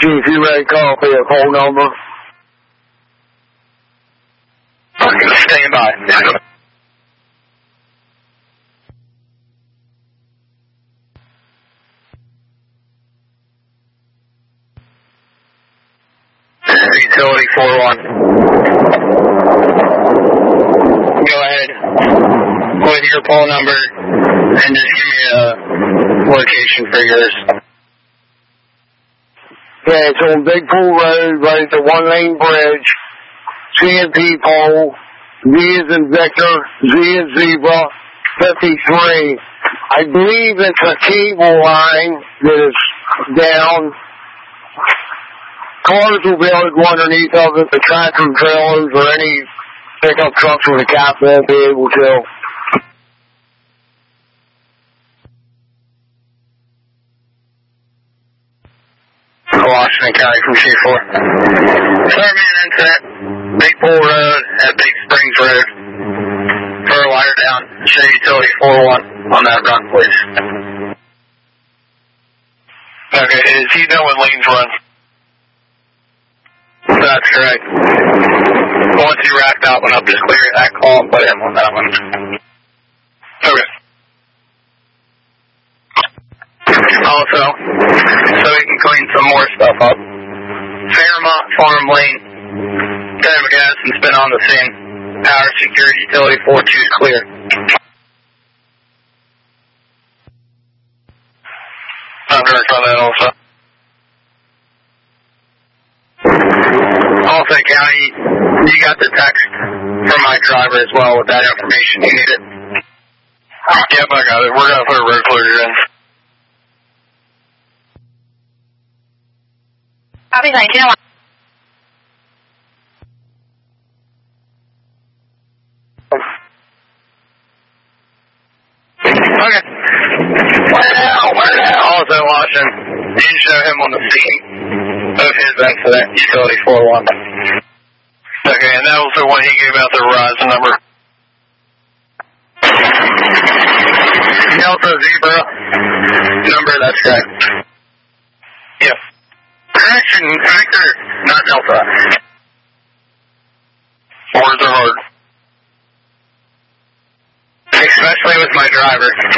Chief, you ready to call for your call number? Stand by. Utility 4-1. Go ahead with your poll number and just give me a location for yours. Yeah, it's on Big Pool Road, right at the one-lane bridge. CMP pole, Z is in Victor, Z is Zebra, 53. I believe it's a cable line that is down. Cars will be able to go underneath of it. The tractor trailers or any pickup trucks with a cap won't be able to. Washington County from C4. Serve me an incident. Big Pool Road at Big Springs Road. Throw a wire down. Show utility 4-1 on that run, please. Okay, is he done with lanes run? That's correct. Once he wrapped that one up, just clear that call and put him on that one. Okay. Also, so we can clean some more stuff up. Fairmont Farm Lane, Denver Gas has been on the scene. Power Security Utility 4-2 is clear. I'm going to try that also. Also, County, you got the text from my driver as well with that information. You need it? Yep, I got it. We're going to put a road closure in. Copy 19. Okay. Also, Washington, you can show him on the scene of his incident, utility 4-1. Okay, and that was the one he gave out the Verizon number. Delta Zebra number, that's correct. Yep. Correction, Victor, not Delta. Words are hard. Especially with my driver.